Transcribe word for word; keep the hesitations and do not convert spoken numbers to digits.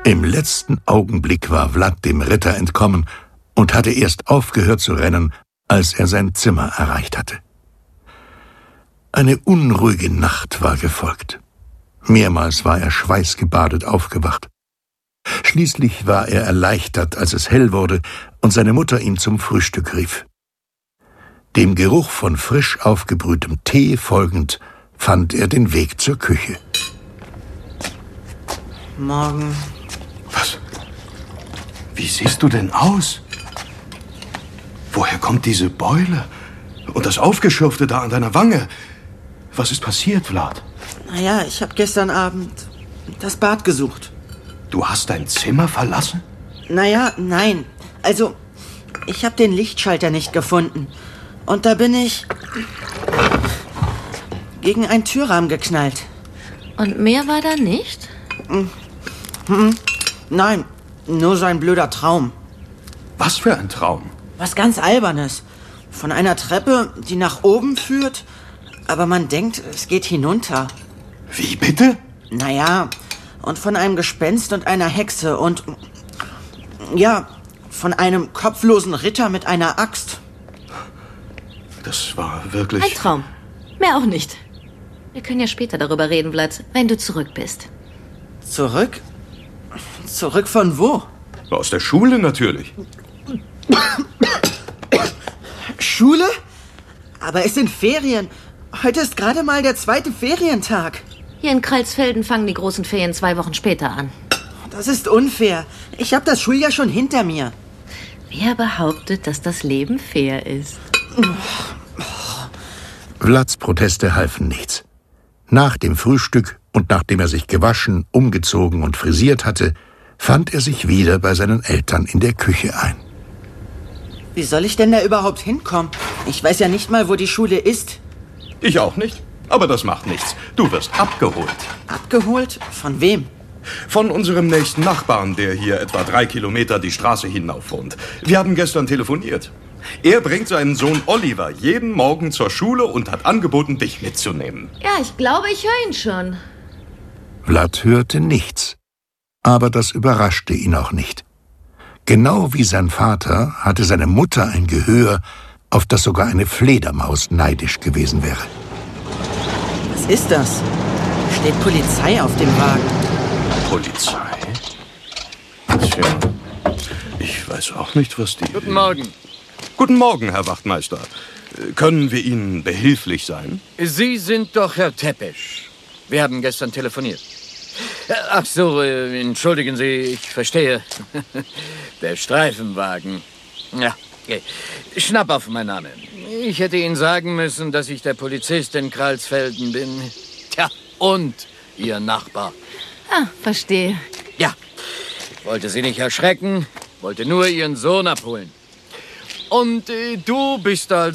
Im letzten Augenblick war Vlad dem Ritter entkommen und hatte erst aufgehört zu rennen, als er sein Zimmer erreicht hatte. Eine unruhige Nacht war gefolgt. Mehrmals war er schweißgebadet aufgewacht. Schließlich war er erleichtert, als es hell wurde und seine Mutter ihn zum Frühstück rief. Dem Geruch von frisch aufgebrühtem Tee folgend, fand er den Weg zur Küche. Morgen. Was? Wie siehst du denn aus? Woher kommt diese Beule? Und das Aufgeschürfte da an deiner Wange? Was ist passiert, Vlad? Naja, ich habe gestern Abend das Bad gesucht. Du hast dein Zimmer verlassen? Naja, nein. Also, ich habe den Lichtschalter nicht gefunden. Und da bin ich gegen einen Türrahmen geknallt. Und mehr war da nicht? Hm, nein, nur so ein blöder Traum. Was für ein Traum? Was ganz Albernes. Von einer Treppe, die nach oben führt, aber man denkt, es geht hinunter. Wie bitte? Naja, und von einem Gespenst und einer Hexe und, ja, von einem kopflosen Ritter mit einer Axt. Das war wirklich... Ein Traum. Mehr auch nicht. Wir können ja später darüber reden, Vlad, wenn du zurück bist. Zurück? Zurück von wo? Aus der Schule natürlich. Schule? Aber es sind Ferien. Heute ist gerade mal der zweite Ferientag. Hier in Kreilsfelden fangen die großen Ferien zwei Wochen später an. Das ist unfair. Ich habe das Schuljahr schon hinter mir. Wer behauptet, dass das Leben fair ist? Vlads Proteste halfen nichts. Nach dem Frühstück und nachdem er sich gewaschen, umgezogen und frisiert hatte, fand er sich wieder bei seinen Eltern in der Küche ein. Wie soll ich denn da überhaupt hinkommen? Ich weiß ja nicht mal, wo die Schule ist. Ich auch nicht. Aber das macht nichts. Du wirst abgeholt. Abgeholt? Von wem? Von unserem nächsten Nachbarn, der hier etwa drei Kilometer die Straße hinauf wohnt. Wir haben gestern telefoniert. Er bringt seinen Sohn Oliver jeden Morgen zur Schule und hat angeboten, dich mitzunehmen. Ja, ich glaube, ich höre ihn schon. Vlad hörte nichts. Aber das überraschte ihn auch nicht. Genau wie sein Vater hatte seine Mutter ein Gehör, auf das sogar eine Fledermaus neidisch gewesen wäre. Was ist das? Steht Polizei auf dem Wagen. Polizei? Tja, ich weiß auch nicht, was die... Guten Morgen. Guten Morgen, Herr Wachtmeister. Können wir Ihnen behilflich sein? Sie sind doch Herr Tepesch. Wir haben gestern telefoniert. Ach so, äh, entschuldigen Sie, ich verstehe. Der Streifenwagen. Ja, okay. Schnappauf, mein Name. Ich hätte Ihnen sagen müssen, dass ich der Polizist in Kreilsfelden bin. Tja, und Ihr Nachbar. Ah, verstehe. Ja, ich wollte Sie nicht erschrecken, wollte nur Ihren Sohn abholen. Und äh, du bist also...